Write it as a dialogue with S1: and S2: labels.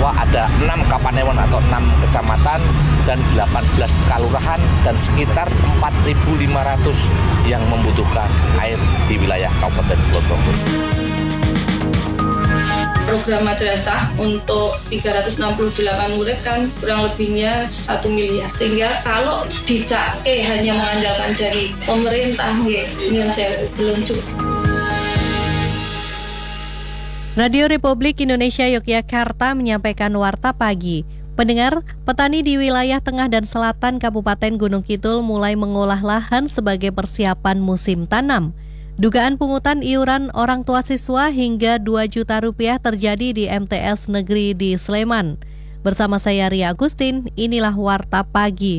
S1: bahwa ada 6 kapanewon atau 6 kecamatan dan 18 kalurahan dan sekitar 4.500 yang membutuhkan air di wilayah Kabupaten Kulon Progo.
S2: Program madrasah untuk 368 murid kan kurang lebihnya 1 miliar. Sehingga kalau dicake hanya mengandalkan dari pemerintah, yang saya belum cukup.
S3: Radio Republik Indonesia Yogyakarta menyampaikan Warta Pagi. Pendengar, petani di wilayah tengah dan selatan Kabupaten Gunung Kidul mulai mengolah lahan sebagai persiapan musim tanam. Dugaan pungutan iuran orang tua siswa hingga 2 juta rupiah terjadi di MTS Negeri di Sleman. Bersama saya Ria Agustin, inilah Warta Pagi